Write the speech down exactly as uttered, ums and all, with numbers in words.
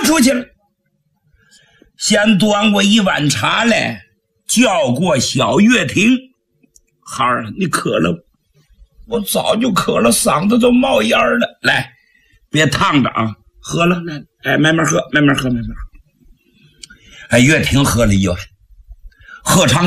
出去了。先端过一碗茶来，叫过小月亭：“孩儿，你渴了？我早就渴了，嗓子都冒烟了。来，别烫着啊，喝了，来，哎，慢慢喝，慢慢喝，慢慢喝。”哎，月亭喝了一碗，喝长